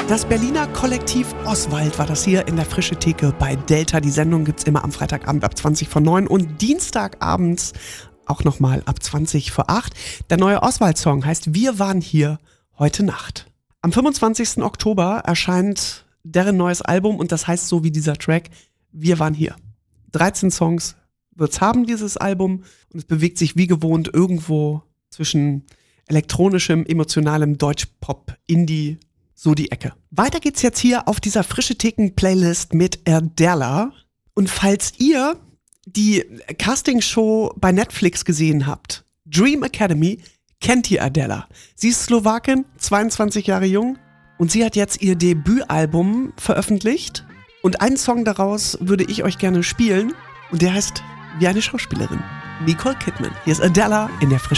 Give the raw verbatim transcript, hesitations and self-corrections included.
Das Berliner Kollektiv Oswald war das hier in der Frische Theke bei Delta. Die Sendung gibt's immer am Freitagabend ab zwanzig vor neun und Dienstagabends auch nochmal ab zwanzig vor acht. Der neue Oswald-Song heißt Wir waren hier heute Nacht. Am fünfundzwanzigsten Oktober erscheint deren neues Album und das heißt so wie dieser Track Wir waren hier. dreizehn Songs wird's haben, dieses Album, und es bewegt sich wie gewohnt irgendwo zwischen elektronischem, emotionalem Deutschpop, Indie, so die Ecke. Weiter geht's jetzt hier auf dieser Frische Theken-Playlist mit Erdella. Und falls ihr die Castingshow bei Netflix gesehen habt, Dream Academy, kennt ihr Erdella. Sie ist Slowakin, zweiundzwanzig Jahre jung, und sie hat jetzt ihr Debütalbum veröffentlicht. Und einen Song daraus würde ich euch gerne spielen, und der heißt Wie eine Schauspielerin. Nicole Kidman. Hier ist Erdella in der Frische